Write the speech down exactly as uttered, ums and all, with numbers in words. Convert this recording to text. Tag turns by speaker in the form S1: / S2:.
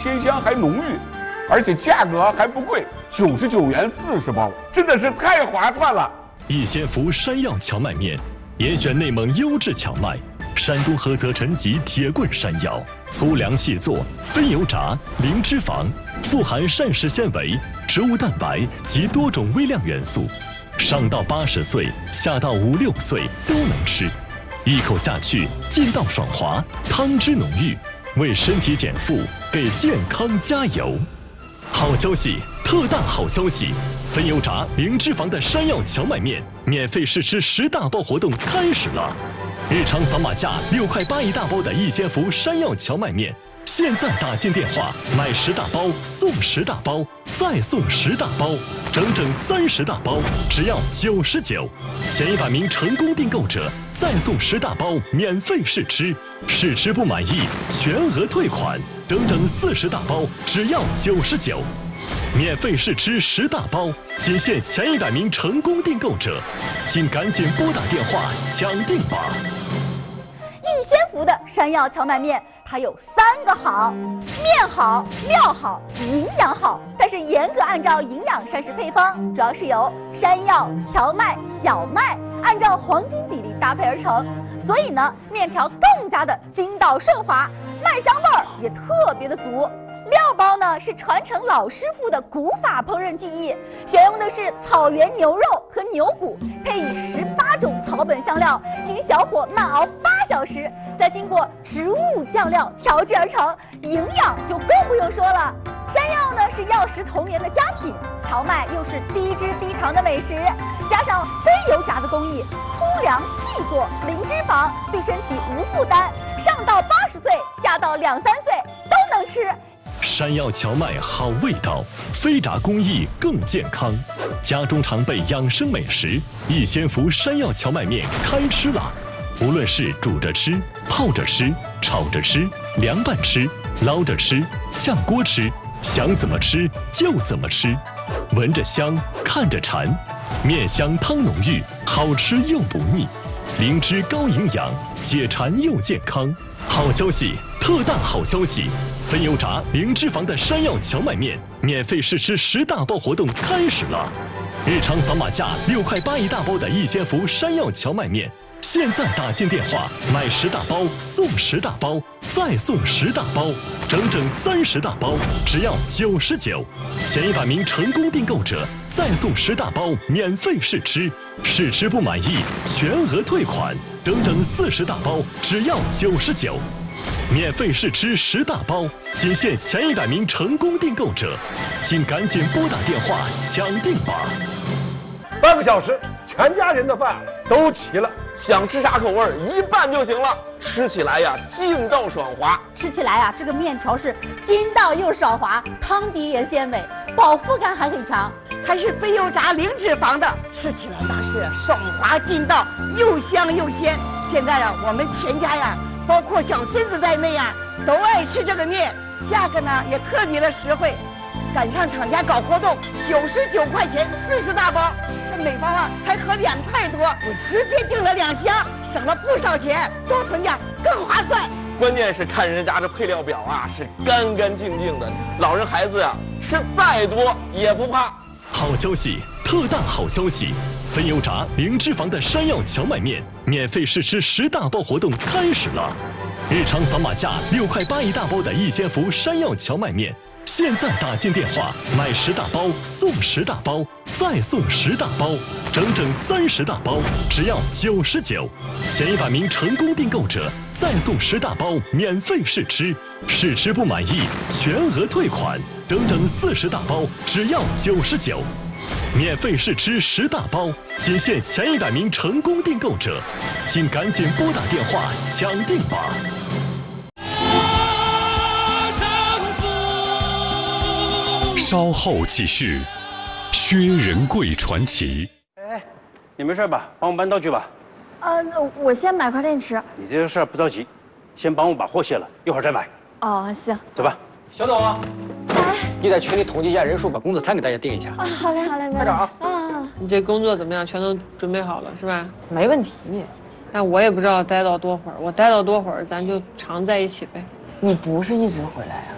S1: 鲜香还浓郁，而且价格还不贵，九十九元四十包，真的是太划算了。
S2: 逸仙福山药荞麦面，严选内蒙优质荞麦，山东菏泽陈集铁棍山药，粗粮细做，非油炸，零脂肪，富含膳食纤维、植物蛋白及多种微量元素，上到八十岁，下到五六岁都能吃。一口下去，劲道爽滑，汤汁浓郁，为身体减负，给健康加油。好消息，特大好消息！非油炸、零脂肪的山药荞麦面免费试吃十大包活动开始了！日常扫码价六块八一大包的逸仙福山药荞麦面，现在打进电话买十大包送十大包，再送十大包，整整三十大包，只要九十九。前一百名成功订购者再送十大包免费试吃，试吃不满意全额退款，整整四十大包，只要九十九。免费试吃十大包，仅限前一百名成功订购者，请赶紧拨打电话抢订吧！
S3: 逸仙福的山药荞麦面，它有三个好：面好、料好、营养好。但是严格按照营养膳食配方，主要是由山药、荞麦、小麦按照黄金比例搭配而成，所以呢，面条更加的筋道顺滑，麦香味儿也特别的足。料包呢是传承老师傅的古法烹饪技艺，选用的是草原牛肉和牛骨，配以十八种草本香料，经小火慢熬八小时，再经过植物酱料调制而成，营养就更不用说了。山药呢是药食同源的佳品，荞麦又是低脂低糖的美食，加上非油炸的工艺，粗粮细做，零脂肪，对身体无负担，上到八十岁，下到两三岁都能吃。
S2: 山药荞麦好味道，非炸工艺更健康。家中常备养生美食，逸仙福山药荞麦面开吃了。无论是煮着吃、泡着吃、炒着吃、凉拌吃、捞着吃、炝锅吃，想怎么吃就怎么吃。闻着香，看着馋，面香汤浓郁，好吃又不腻，灵芝高营养，解馋又健康。好消息，特大好消息！非油炸、零脂肪的山药荞麦面免费试吃十大包活动开始了！日常扫码价六块八一大包的逸仙福山药荞麦面，现在打进电话买十大包送十大包，再送十大包，整整三十大包，只要九十九。前一百名成功订购者再送十大包免费试吃，试吃不满意全额退款，整整四十大包，只要九十九。免费试吃十大包，仅限前一百名成功订购者，请赶紧拨打电话抢订吧！
S4: 半个小时，全家人的饭都齐了，
S5: 想吃啥口味儿一拌就行了。吃起来呀，劲道爽滑；
S3: 吃起来呀，这个面条是筋道又爽滑，汤底也鲜美，饱腹感还很强，
S6: 还是非油炸零脂肪的，吃起来那是爽滑劲道，又香又鲜。现在呀，我们全家呀，包括小孙子在内呀，都爱吃这个面，价格呢也特别的实惠。赶上厂家搞活动，九十九块钱四十大包，这每包啊才合两块多，我直接订了两箱，省了不少钱，多囤点更划算。
S5: 关键是看人家这配料表啊，是干干净净的，老人孩子呀、啊、吃再多也不怕。
S2: 好消息，特大好消息！非油炸、零脂肪的山药荞麦面免费试吃十大包活动开始了！日常扫码价六块八一大包的逸仙福山药荞麦面，现在打进电话买十大包送十大包，再送十大包，整整三十大包，只要九十九。前一百名成功订购者再送十大包免费试吃，试吃不满意全额退款，整整四十大包，只要九十九。免费试吃十大包，仅限前一百名成功订购者，请赶紧拨打电话抢订吧！
S7: 稍后继续，薛仁贵传奇。
S8: 哎，你没事吧？帮我搬道具吧。
S9: 呃，那我先买块电池。
S8: 你这个事儿不着急，先帮我把货卸了，一会儿再买。
S9: 哦，行。
S8: 走吧。小董啊，
S9: 哎，
S8: 你在群里统计一下人数，把工作餐给大家定一下。
S9: 啊，好嘞，好嘞，
S8: 快点啊！
S9: 啊，
S10: 你这工作怎么样？全都准备好了是吧？
S6: 没问题。
S10: 但我也不知道待到多会儿，我待到多会儿，咱就常在一起呗。
S6: 你不是一直回来啊？